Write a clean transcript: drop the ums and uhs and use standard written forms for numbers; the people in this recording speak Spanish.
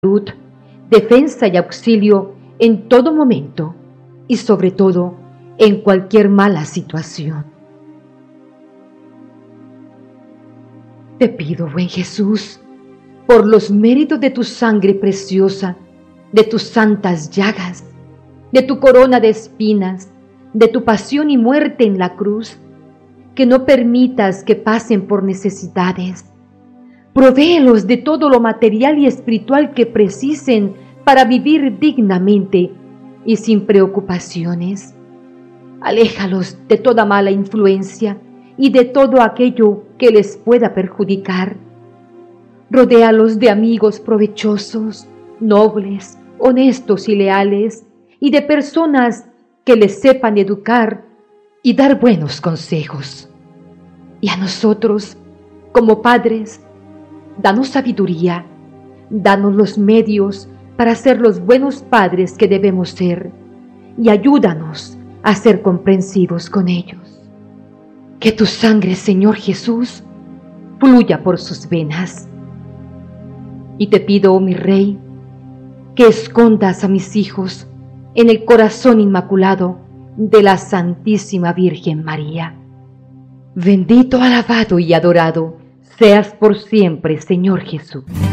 salud, defensa y auxilio en todo momento y sobre todo en cualquier mala situación. Te pido, buen Jesús, por los méritos de tu sangre preciosa, de tus santas llagas, de tu corona de espinas, de tu pasión y muerte en la cruz, que no permitas que pasen por necesidades. Provéelos de todo lo material y espiritual que precisen para vivir dignamente y sin preocupaciones. Aléjalos de toda mala influencia y de todo aquello que les pueda perjudicar. Rodéalos de amigos provechosos, nobles, honestos y leales, y de personas que les sepan educar y dar buenos consejos. Y a nosotros, como padres, danos sabiduría, danos los medios para ser los buenos padres que debemos ser, y ayúdanos a ser comprensivos con ellos. Que tu sangre, Señor Jesús, fluya por sus venas. Y te pido, oh mi Rey, que escondas a mis hijos en el corazón inmaculado de la Santísima Virgen María. Bendito, alabado y adorado seas por siempre, Señor Jesús.